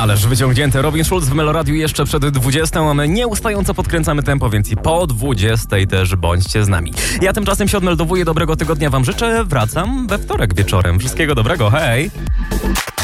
Ależ wyciągnięte. Robin Schulz w Meloradiu jeszcze przed 20, a my nieustająco podkręcamy tempo, więc i po 20 też bądźcie z nami. Ja tymczasem się odmeldowuję, dobrego tygodnia wam życzę. Wracam we wtorek wieczorem. Wszystkiego dobrego, hej!